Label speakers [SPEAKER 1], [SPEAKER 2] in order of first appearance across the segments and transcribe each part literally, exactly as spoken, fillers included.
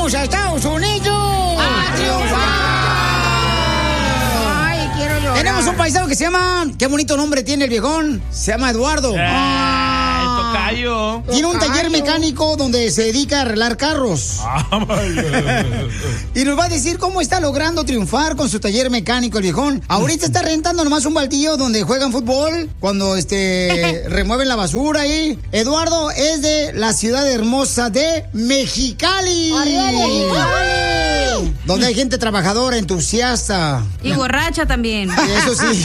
[SPEAKER 1] ¡Vamos a Estados Unidos! ¡A triunfar! ¡Ay, quiero llorar! Tenemos un paisano que se llama... Qué bonito nombre tiene el viejón. Se llama Eduardo.
[SPEAKER 2] ¡Ah! El tocayo.
[SPEAKER 1] Tiene un taller mecánico donde se dedica a arreglar carros. Y nos va a decir cómo está logrando triunfar con su taller mecánico el viejón. Ahorita está rentando nomás un baldío donde juegan fútbol, cuando este remueven la basura ahí. Eduardo es de la ciudad hermosa de Mexicali. ¡Arriba Mexicali! Donde hay gente trabajadora, entusiasta.
[SPEAKER 3] Y borracha también.
[SPEAKER 1] Eso sí.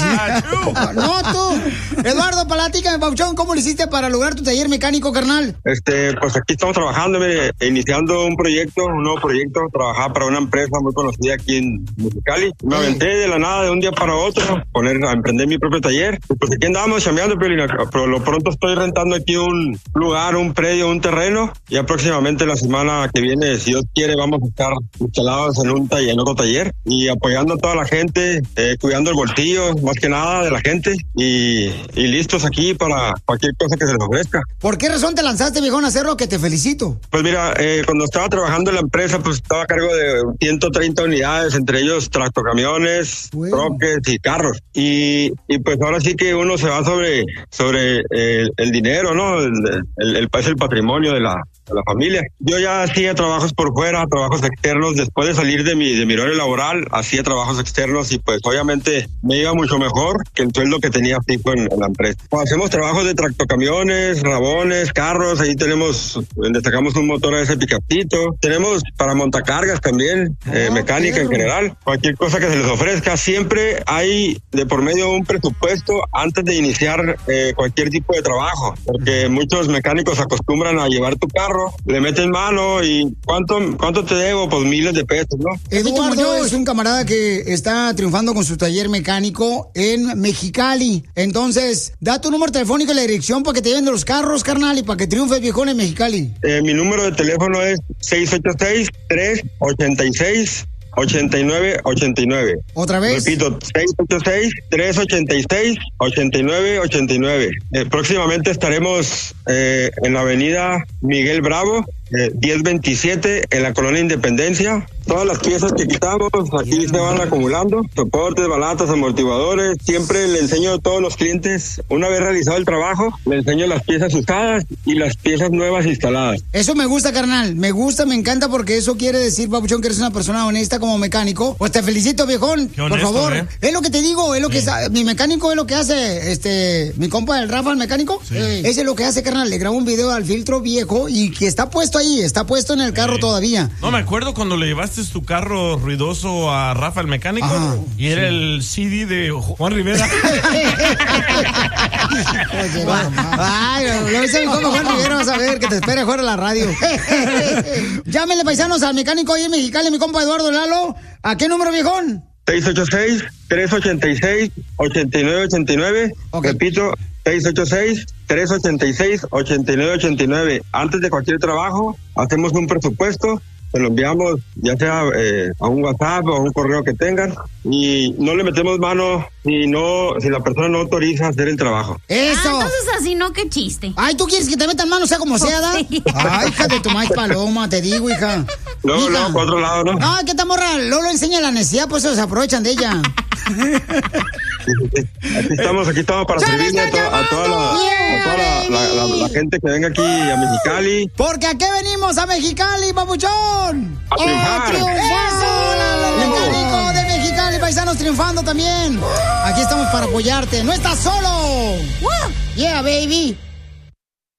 [SPEAKER 1] No, tú. Eduardo, platícame, Pauchón, ¿cómo lo hiciste para lograr tu taller mecánico, carnal?
[SPEAKER 4] Este, pues aquí estamos trabajando, mire, iniciando un proyecto, un nuevo proyecto. Trabajaba para una empresa muy conocida aquí en Mexicali. Me aventé de la nada, de un día para otro, poner, a emprender mi propio taller. Y pues aquí andábamos chambeando, pero, pero lo pronto estoy rentando aquí un lugar, un predio, un terreno. Y aproximadamente la semana que viene, si Dios quiere, vamos a estar instalados en un taller, en otro taller, y apoyando a toda la gente, eh, cuidando el bolsillo, más que nada, de la gente, y, y listos aquí para cualquier cosa que se les ofrezca.
[SPEAKER 1] ¿Por qué razón te lanzaste, viejón, a hacerlo? Que te felicito.
[SPEAKER 4] Pues mira, eh, cuando estaba trabajando en la empresa, pues estaba a cargo de ciento treinta unidades, entre ellos tractocamiones, bueno. troques y carros. Y, y pues ahora sí que uno se va sobre, sobre eh, el dinero, ¿no? El, el, el, es el patrimonio de la, de la familia. Yo ya hacía trabajos por fuera, trabajos externos. Después de salir de mi, de mi horario laboral, hacía trabajos externos y pues obviamente me iba mucho mejor que el sueldo que tenía fijo en, en la empresa. Pues hacemos trabajos de tractocamiones, rabones, carros. Ahí tenemos, destacamos un motor a ese picapito. Tenemos para montacargas también, eh, oh, mecánica claro. en general. Cualquier cosa que se les ofrezca. Siempre hay de por medio un presupuesto antes de iniciar eh, cualquier tipo de trabajo. Porque muchos mecánicos acostumbran a llevar tu carro, le meten mano y ¿cuánto, cuánto te debo? Pues miles de pesos, ¿no?
[SPEAKER 1] Eduardo es un camarada que está triunfando con su taller mecánico en Mexicali. Entonces, da tu número telefónico y la dirección para que te lleven de los carros, carnal, y para que triunfe el viejón en Mexicali.
[SPEAKER 4] Eh, mi número de teléfono es seis ocho seis, tres ocho seis, ocho nueve ocho nueve.
[SPEAKER 1] ¿Otra vez?
[SPEAKER 4] Repito, seis ocho seis, tres ocho seis, ocho nueve ocho nueve. Eh, próximamente estaremos eh, en la avenida Miguel Bravo, eh, diez veintisiete, en la colonia Independencia. Todas las piezas que quitamos aquí se van acumulando, soportes, balatas, amortiguadores. Siempre le enseño a todos los clientes, una vez realizado el trabajo, le enseño las piezas usadas y las piezas nuevas instaladas.
[SPEAKER 1] Eso me gusta, carnal, me gusta, me encanta, porque eso quiere decir, Papuchón, que eres una persona honesta como mecánico. Pues te felicito, viejón.
[SPEAKER 2] Qué honesto,
[SPEAKER 1] por favor.
[SPEAKER 2] ¿eh?
[SPEAKER 1] Es lo que te digo, es lo que
[SPEAKER 2] sí.
[SPEAKER 1] es, mi mecánico es lo que hace, este, mi compa, el Rafa, el mecánico. Sí. Ese es lo que hace, carnal. Le grabo un video al filtro viejo y que está puesto ahí, está puesto en el carro sí. todavía.
[SPEAKER 2] No, me acuerdo cuando le llevaste tu carro ruidoso a Rafa el mecánico. Ajá, y era sí. el C D de Juan Rivera.
[SPEAKER 1] Ay, lo hice como Juan Rivera, vas a ver que te espera fuera la radio. Llámenle, paisanos, al mecánico ahí en Mexicali, mi compa Eduardo Lalo. ¿A qué número, viejón?
[SPEAKER 4] seis ocho seis, tres ocho seis, ocho nueve ocho nueve. Okay. Repito, seis ocho seis, tres ocho seis, ocho nueve ocho nueve. Antes de cualquier trabajo, hacemos un presupuesto, se lo enviamos ya sea eh, a un WhatsApp o a un correo que tengan, y no le metemos mano si no, si la persona no autoriza hacer el trabajo.
[SPEAKER 1] ¡Eso!
[SPEAKER 3] Ah, entonces así no, qué chiste.
[SPEAKER 1] Ay, ¿tú quieres que te metan mano sea como sea, da? Sí. Ay, hija de tu maíz paloma, te digo, hija.
[SPEAKER 4] No, no, por otro lado, ¿no?
[SPEAKER 1] No, que esta morra Lolo enseña la necesidad, pues se aprovechan de ella.
[SPEAKER 4] Aquí estamos, aquí estamos para servirle a, to a toda, la, a toda la, la, la, la gente que venga aquí a Mexicali.
[SPEAKER 1] Porque ¿a qué venimos a Mexicali, papuchón?
[SPEAKER 4] A triunfar.
[SPEAKER 1] ¡A triunfar! ¡Eso! El mecánico de Mexicali, paisanos triunfando también. Aquí estamos para apoyarte. ¡No estás solo! ¡Yeah, baby!